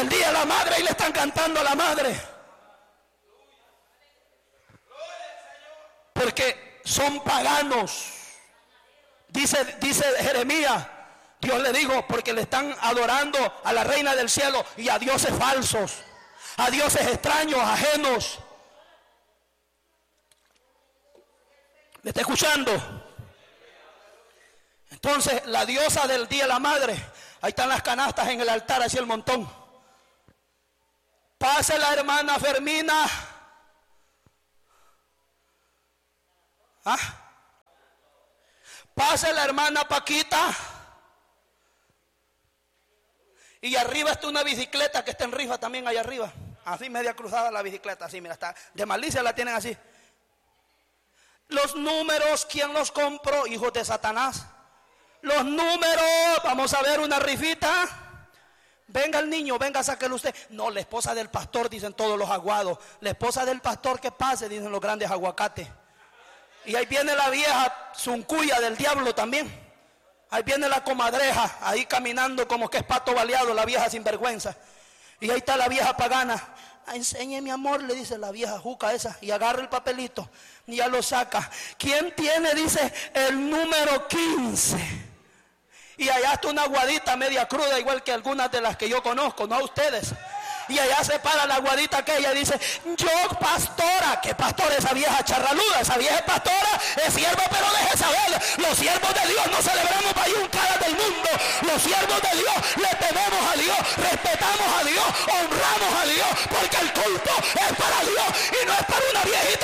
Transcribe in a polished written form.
el día de la madre y le están cantando a la madre. Porque son paganos. Dice Jeremías, Dios le dijo, porque le están adorando a la reina del cielo y a dioses falsos, a dioses extraños, ajenos. ¿Me está escuchando? Entonces la diosa del día de la madre, ahí están las canastas en el altar, así el montón. Pase la hermana Fermina. Pase la hermana Paquita. Y arriba está una bicicleta que está en rifa también allá arriba. Así media cruzada la bicicleta, así mira, está de malicia la tienen así. Los números, ¿quién los compró? Hijos de Satanás. Los números, vamos a ver una rifita. Venga el niño, venga, sáquelo usted. No, la esposa del pastor, dicen todos los aguados. La esposa del pastor que pase, dicen los grandes aguacates. Y ahí viene la vieja zuncuya del diablo también. Ahí viene la comadreja, ahí caminando como que es pato baleado, la vieja sinvergüenza. Y ahí está la vieja pagana. Enseñe mi amor, le dice la vieja juca esa. Y agarra el papelito y ya lo saca. ¿Quién tiene? Dice el número 15. Y allá está una aguadita media cruda, igual que algunas de las que yo conozco, no a ustedes. Y allá se para la aguadita aquella y dice, yo pastora. ¿Qué pastora? Esa vieja charraluda, esa vieja pastora es sierva, pero deje saber, los siervos de Dios no celebramos bayuncadas del mundo. Los siervos de Dios le tememos a Dios, respetamos a Dios, honramos a Dios, porque el culto es para Dios y no es para una viejita